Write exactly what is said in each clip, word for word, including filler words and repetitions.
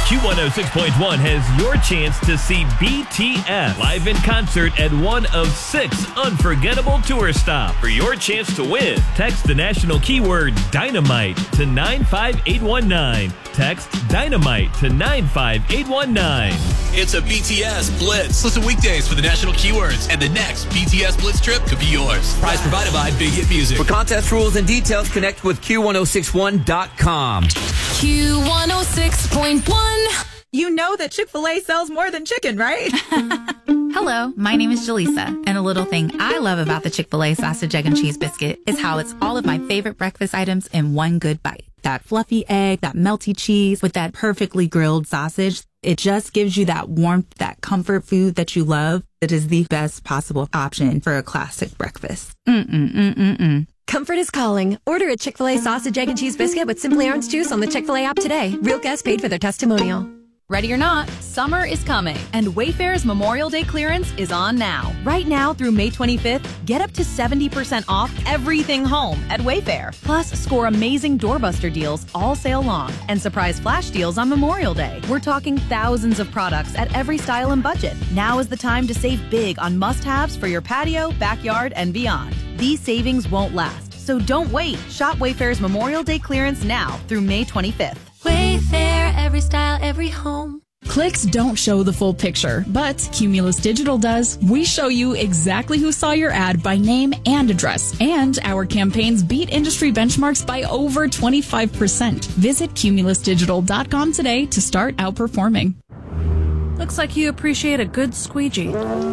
Q one oh six point one has your chance to see B T S live in concert at one of six unforgettable tour stops. For your chance to win, text the national keyword Dynamite to nine five eight one nine. Text Dynamite to nine five eight one nine. It's a B T S Blitz. Listen weekdays for the national keywords, and the next B T S Blitz trip could be yours. Prize provided by Big Hit Music. For contest rules and details, connect with Q one oh six one dot com. Q one oh six point one. You know that Chick-fil-A sells more than chicken, right? Hello, my name is Jaleesa, and a little thing I love about the Chick-fil-A sausage, egg, and cheese biscuit is how it's all of my favorite breakfast items in one good bite. That fluffy egg, that melty cheese with that perfectly grilled sausage. It just gives you that warmth, that comfort food that you love. It is the best possible option for a classic breakfast. Mm-mm-mm-mm-mm. Comfort is calling. Order a Chick-fil-A sausage, egg, and cheese biscuit with Simply Orange Juice on the Chick-fil-A app today. Real guests paid for their testimonial. Ready or not, summer is coming, and Wayfair's Memorial Day clearance is on now. Right now through May twenty-fifth, get up to seventy percent off everything home at Wayfair. Plus, score amazing doorbuster deals all sale long and surprise flash deals on Memorial Day. We're talking thousands of products at every style and budget. Now is the time to save big on must-haves for your patio, backyard, and beyond. These savings won't last, so don't wait. Shop Wayfair's Memorial Day clearance now through May twenty-fifth. Wayfair, every style, every home. Clicks don't show the full picture, but Cumulus Digital does. We show you exactly who saw your ad by name and address, and our campaigns beat industry benchmarks by over twenty-five percent. Visit cumulus digital dot com today to start outperforming. Looks like you appreciate a good squeegee.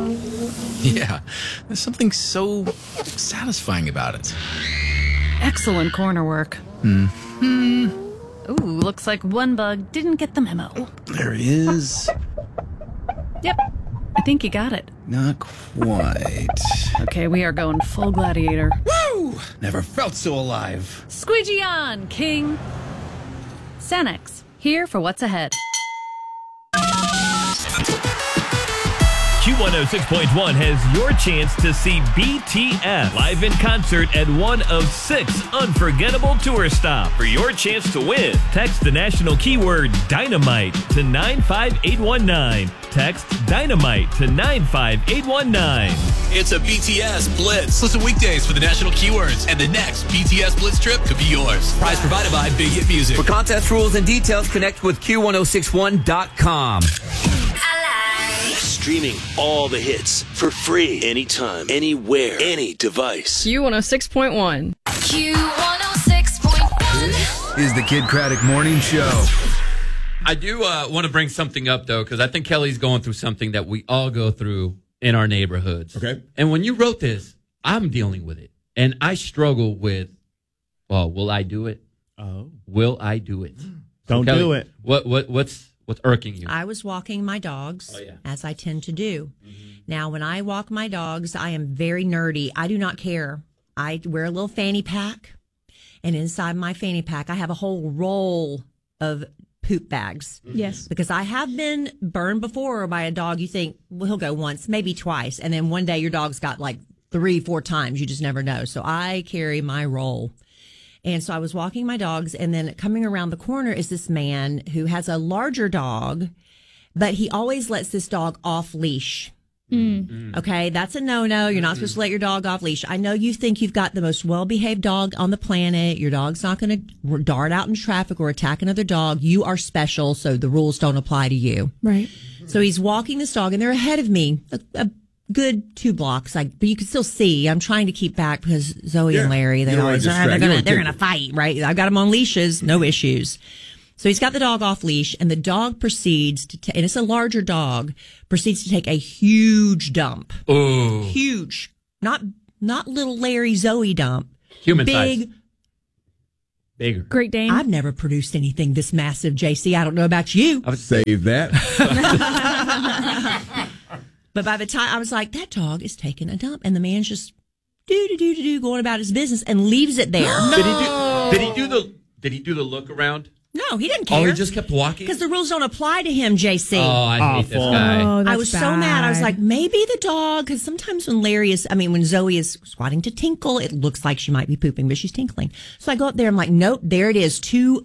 Yeah, there's something so satisfying about it. Excellent corner work. Hmm. Ooh, looks like one bug didn't get the memo. Oh, there he is. Yep, I think you got it. Not quite. Okay, we are going full gladiator. Woo! Never felt so alive. Squeegee on, King. Sanex, here for what's ahead. Q one oh six point one has your chance to see B T S live in concert at one of six unforgettable tour stops. For your chance to win, text the national keyword Dynamite to nine five eight one nine. Text Dynamite to nine five eight one nine. It's a B T S Blitz. Listen weekdays for the national keywords, and the next B T S Blitz trip could be yours. Prize provided by Big Hit Music. For contest rules and details, connect with Q one oh six one dot com. Streaming all the hits for free anytime, anywhere, any device. Q one oh six point one. Q one oh six point one. This is the Kid Craddock Morning Show. I do uh, want to bring something up, though, because I think Kelly's going through something that we all go through in our neighborhoods. Okay. And when you wrote this, I'm dealing with it. And I struggle with, well, will I do it? Oh. Will I do it? Don't so Kelly, do it. What what what's what's irking you? I was walking my dogs, oh, yeah. as I tend to do. Mm-hmm. Now, when I walk my dogs, I am very nerdy. I do not care. I wear a little fanny pack, and inside my fanny pack, I have a whole roll of poop bags. Yes. Because I have been burned before by a dog. You think, well, he'll go once, maybe twice. And then one day your dog's got like three, four times. You just never know. So I carry my roll. And so I was walking my dogs, and then coming around the corner is this man who has a larger dog, but he always lets this dog off leash. Mm. Okay, that's a no-no. You're not supposed to let your dog off leash. I know you think you've got the most well-behaved dog on the planet. Your dog's not going to dart out in traffic or attack another dog. You are special, so the rules don't apply to you. Right. So he's walking this dog, and they're ahead of me, a, a good two blocks. Like, but you can still see. I'm trying to keep back because Zoe yeah. and Larry, they always are. They're going to they're going to fight, right? I've got them on leashes, no issues. So he's got the dog off leash, and the dog proceeds to, t- and it's a larger dog, proceeds to take a huge dump. Oh, huge, not not little Larry Zoe dump. Human big, size. Bigger. Great Dane. I've never produced anything this massive, J C. I don't know about you. I would save that. But by the time I was like, that dog is taking a dump, and the man's just do do do do do going about his business and leaves it there. No. Did he do? Did he do the? Did he do the look around? No, he didn't care. Oh, he just kept walking? Because the rules don't apply to him, J C. Oh, I hate Awful. this guy. Oh, I was that's so mad. I was bad. like, maybe the dog, because sometimes when Larry is, I mean, when Zoe is squatting to tinkle, it looks like she might be pooping, but she's tinkling. So I go up there, I'm like, nope, there it is. Two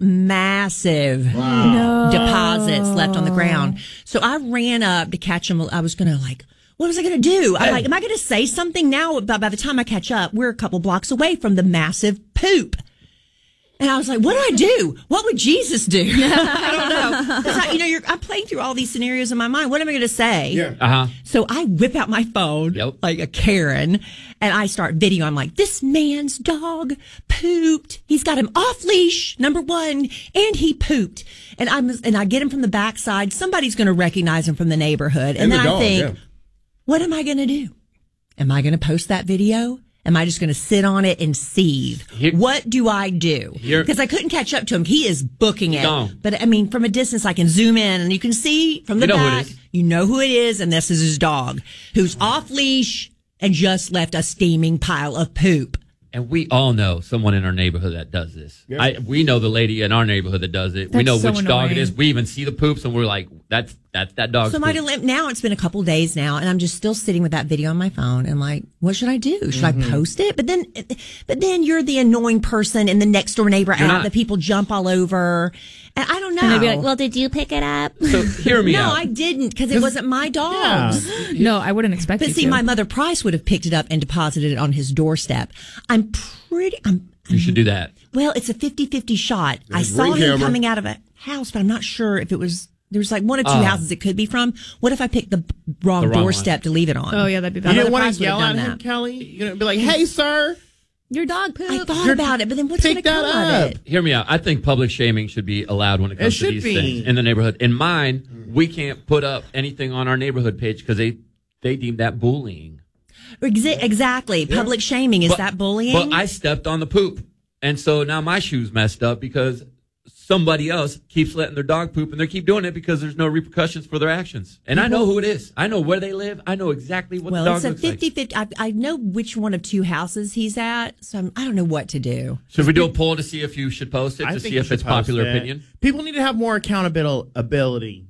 massive No. deposits left on the ground. So I ran up to catch him. I was going to like, what was I going to do? I'm like, am I going to say something now? By, by the time I catch up, we're a couple blocks away from the massive poop. And I was like, what do I do? What would Jesus do? I don't know. 'Cause I, you know, you're, I'm playing through all these scenarios in my mind. What am I going to say? Yeah. Uh-huh. So I whip out my phone, Yep. like a Karen, and I start video. I'm like, this man's dog pooped. He's got him off leash, number one, and he pooped. And I'm and I get him from the backside. Somebody's going to recognize him from the neighborhood. And, And then the I dog, think, yeah. what am I going to do? Am I going to post that video? Am I just going to sit on it and seethe? Here- what do I do? Here- Because I couldn't catch up to him. He is booking it. No. But I mean, from a distance, I can zoom in and you can see from the You know who it back. is. You know who it is, and this is his dog, who's off leash and just left a steaming pile of poop. And we all know someone in our neighborhood that does this. Yeah. I, we know the lady in our neighborhood that does it. we That's know so which dog it annoying. is. We even see the poops, and we're like, that's that's that dog's So my poop. dilemma now, it's been a couple days now, and I'm just still sitting with that video on my phone. And like, what should I do? Should Mm-hmm. I post it? But then, but then you're the annoying person in the next door neighbor You're app not. that people jump all over. And I don't know. And they'd be like, well, did you pick it up? So hear me no, out. I didn't because it wasn't my dog's. No, I wouldn't expect But you see, to. my mother Price would have picked it up and deposited it on his doorstep. I'm pretty. I'm. You should do that. Well, it's a fifty-fifty shot. I There's saw ring him camera. coming out of a house, but I'm not sure if it was. There's like one or two Oh. houses it could be from. What if I picked the wrong, The wrong doorstep to leave it on? Oh, yeah, that'd be You bad. Mother didn't want Price to would have yell at done him, that. Kelly? You're going to be like, hey, sir. Your dog pooped. I thought You're- about it, but then what's going to pick come that of up. it? Hear me out. I think public shaming should be allowed when it comes It to should these be. things in the neighborhood. In mine, we can't put up anything on our neighborhood page because they, they deem that bullying. Exa- exactly. Public shaming is But- that bullying? But I stepped on the poop. And so now my shoe's messed up because somebody else keeps letting their dog poop, and they keep doing it because there's no repercussions for their actions. And I know who it is. I know where they live. I know exactly what well, the dog it's a looks like. fifty-fifty. I, I know which one of two houses he's at, so I'm, I don't know what to do. Should we do a poll to see if you should post it, I to think see you if should it's post popular it. opinion? People need to have more accountability.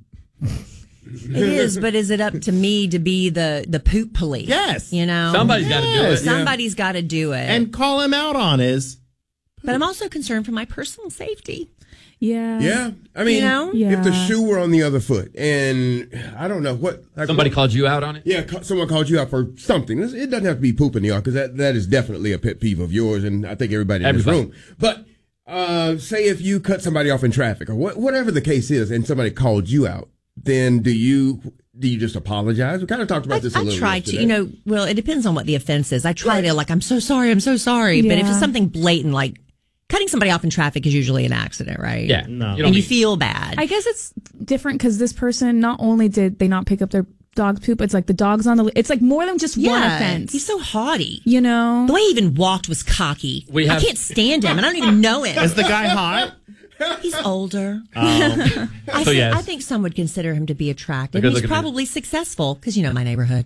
It is, but is it up to me to be the, the poop police? Yes. You know? Somebody's got to do it. Yes. Somebody's got to do it. And call him out on his. But I'm also concerned for my personal safety. Yeah. Yeah, I mean, You know? if the Yeah. shoe were on the other foot, and I don't know what like Somebody what- called you out on it? Yeah, ca- someone called you out for something. It doesn't have to be poop in the yard because that, that is definitely a pet peeve of yours, and I think everybody in Everybody. this room. But uh, say if you cut somebody off in traffic or what, whatever the case is, and somebody called you out, then do you do you just apologize? We kind of talked about I, this a I little. try to, yesterday. you know, well, it depends on what the offense is. I try to, like, I'm so sorry, I'm so sorry. But if Yeah. it's something blatant, like cutting somebody off in traffic is usually an accident, right? Yeah. No. You don't And you need- feel bad. I guess it's different because this person not only did they not pick up their dog's poop, it's like the dog's on the. It's like more than just one yeah, offense. he's so haughty. You know, The way he even walked was cocky. We have- I can't stand him, and I don't even know him. Is the guy hot? He's older. Oh. I, So, thi- yes. I think some would consider him to be attractive. Because He's look at this. probably successful because you know my neighborhood.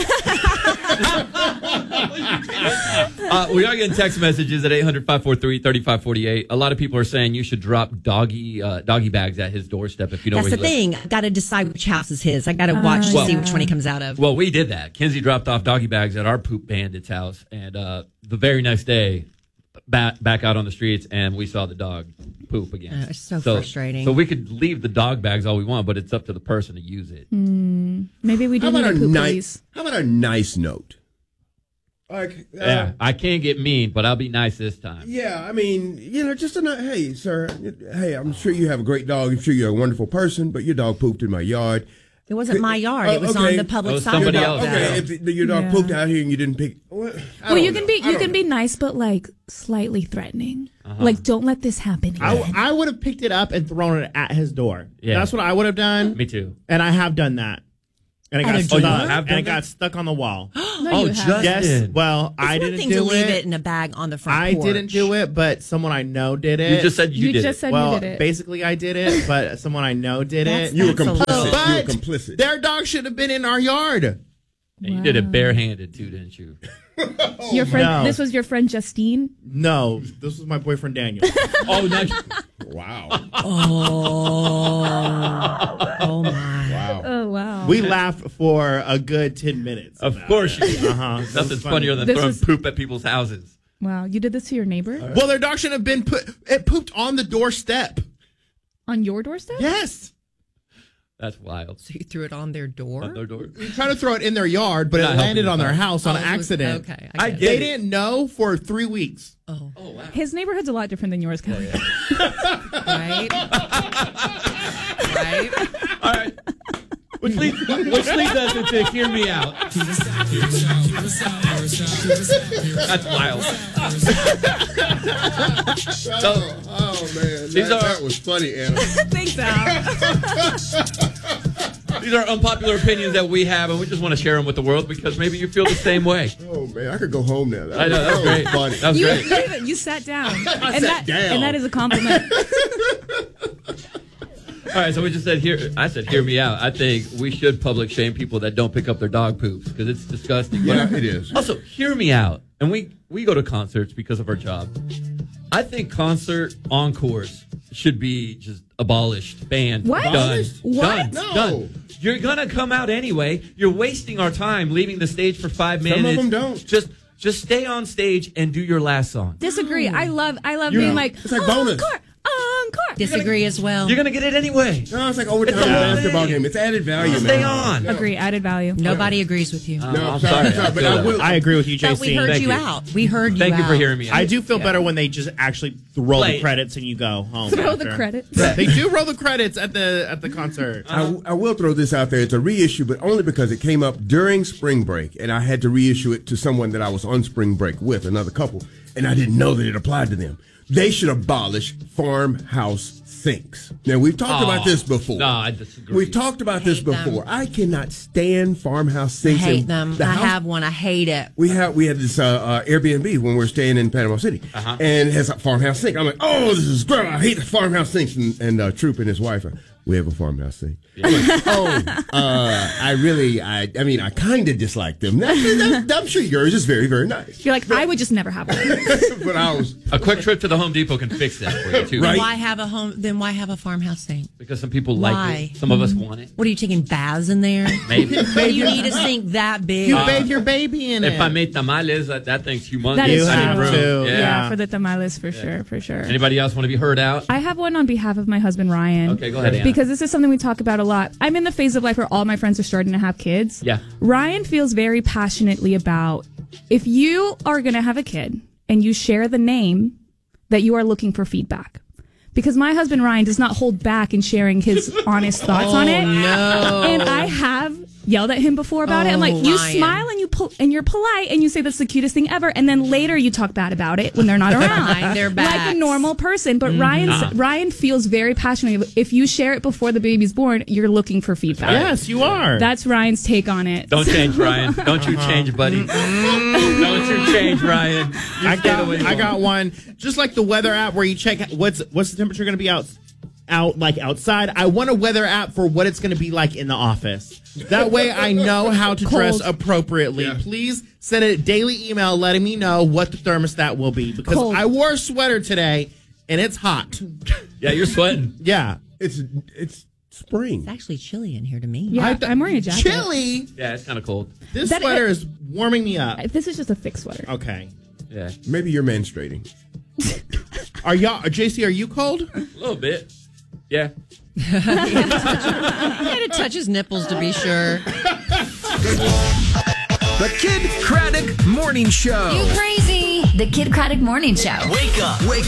Uh, we are getting text messages at eight hundred, five four three, three five four eight. A lot of people are saying you should drop doggy uh, doggy bags at his doorstep if you know That's where the he lives. thing. I got to decide which house is his. I got to watch to Well- see which one he comes out of. Well, we did that. Kinsey dropped off doggy bags at our poop bandit's house, and uh, the very next day, back back out on the streets, and we saw the dog poop again. Uh, it's so frustrating. So we could leave the dog bags all we want, but it's up to the person to use it. Mm, maybe we do how need about a a poop nice? police. How about a nice note? Like, uh, Yeah, I can't get mean, but I'll be nice this time. Yeah, I mean, you know, just a ni- hey, sir. Hey, I'm sure you have a great dog. I'm sure you're a wonderful person, but your dog pooped in my yard. It wasn't my yard. It was Oh, okay. on the public It was side. somebody of Your dog- else. Okay, that. if the- your dog Yeah. pooped out here and you didn't pick. Well, I Well, you don't can know. be I you don't can know. be nice, but like slightly threatening. Uh-huh. Like, don't let this happen I, again. I would have picked it up and thrown it at his door. Yeah. That's what I would have done. Me too. And I have done that. And it At got a stuck. door? Oh, you have and done it that? got stuck on the wall. no, Oh, you just- haven't. Yes. did. Well, It's I one didn't thing do to leave it. it in a bag on the front I porch. didn't do it, but someone I know did it. You just said you, You did just it. said well, you did it. basically I did it, but someone I know did That's- it. You were That's a complicit. little- You But were complicit. their dog should have been in our yard. And you did it barehanded too, didn't you? Your friend. No. This was your friend Justine. No, this was my boyfriend Daniel. Oh, nice. Wow. Oh. Oh my. Wow. Oh wow. We laughed for a good ten minutes. Of course you did. Uh-huh. Nothing's funnier than This throwing was- poop at people's houses. Wow. You did this to your neighbor Well, their dog shouldn't have been put. It pooped on the doorstep. on your doorstep. Yes. That's wild. So you threw it on their door? On their door. We tried to throw it in their yard, but Not it landed helping on their the house on Oh, it was- accident. okay, I I get get They it. didn't know for three weeks. Oh. Oh, wow. His neighborhood's a lot different than yours, Kelly. Right? Right? All right. Which leads, which leads us into Hear Me Out. That's wild. Oh, oh, man. These That, are- that was funny, Anna. Thanks, Al. These are unpopular opinions that we have, and we just want to share them with the world because maybe you feel the same way. Oh, man. I could go home now. That I know, that's was great. funny. That was You, great. you, you sat down. I and sat that, down. And that is a compliment. All right, so we just said here. I said, hear me out. I think we should public shame people that don't pick up their dog poops because it's disgusting. Yeah, But it is. Also, hear me out. And we we go to concerts because of our job. I think concert encores should be just abolished, banned, What? done, Abolished? What? done, No. done. You're gonna come out anyway. You're wasting our time leaving the stage for five minutes. Some of them don't. Just just stay on stage and do your last song. Disagree. I love. I love You being know, like. it's like bonus. Encore. Encore. Disagree as well. You're gonna get it anyway. No, it's like overtime It's a whole basketball thing. game. It's added value, Stay man. on. Agree. Added value. Nobody agrees with you. Uh, No, I'm sorry, sorry. sorry, I but feel I that. will. I agree with you, J But we C. heard Thank you, you. out. We heard you Thank you out. for hearing me out. I do feel better when they just actually roll Play the it. credits and you go home. Throw the after. credits. They do roll the credits at the at the concert. I, I will throw this out there. It's a reissue, but only because it came up during spring break, and I had to reissue it to someone that I was on spring break with, another couple, and I didn't know that it applied to them. They should abolish farmhouse sinks. Now, we've talked Oh, about this before. No, I disagree. We've talked about this Hate them. before. I cannot stand farmhouse I sinks. hate in them. the I house- have one. I hate it. We had we had this uh, uh, Airbnb when we were staying in Panama City, Uh-huh. and it has a farmhouse sink. I'm like, oh, this is great. I hate the farmhouse sinks. And, and uh, Troop and his wife are, we have a farmhouse sink. I'm like, oh, uh, I really, I, I mean, I kind of dislike them. That, that, I'm sure yours is very, very nice. You're like, I would just never have one. But I was A quick trip to the Home Depot can fix that for you too. Right. Why have a home? Then why have a farmhouse sink? Because some people like Why? it. Some of us want it. What are you taking baths in there? Maybe. Why do you need a sink that big? You Uh, bathe your baby in If it. I made tamales, that, that thing's humongous. That is I need true. room. to. Yeah. Yeah, for the tamales, for sure, for sure. Anybody else want to be heard out? I have one on behalf of my husband, Ryan. Okay, go ahead, Anna. Because this is something we talk about a lot. I'm in the phase of life where all my friends are starting to have kids. Yeah. Ryan feels very passionately about if you are going to have a kid and you share the name, that you are looking for feedback. Because my husband, Ryan, does not hold back in sharing his honest thoughts on it. no. And I have yelled at him before about it. I'm Oh, like, you Ryan. smile and you pol- and you're polite and you say that's the cutest thing ever, and then later you talk bad about it when they're not around, Behind their like backs. a normal person. But Ryan Uh-uh. Ryan feels very passionately. If you share it before the baby's born, you're looking for feedback. Yes, you are. That's Ryan's take on it. Don't change, Ryan. Don't you change, buddy. Don't you change, Ryan. You I stay the got way you I are. got one. Just like the weather app where you check what's what's the temperature going to be out out like outside. I want a weather app for what it's going to be like in the office. That way I know how to dress Cold. appropriately. Yeah. Please send a daily email letting me know what the thermostat will be because Cold. I wore a sweater today and it's hot. Yeah, you're sweating. Yeah. it's it's spring. It's actually chilly in here to me. Yeah, I th- I'm wearing a jacket. Chilly. Yeah, it's kind of cold. This That- sweater is warming me up. This is just a thick sweater. Okay. Yeah, Maybe you're menstruating. Are y'all J C, are you cold? a little bit. Yeah. He had to touch his nipples to be sure. The Kid Craddock Morning Show. You crazy. The Kid Craddock Morning Show. Wake up. Wake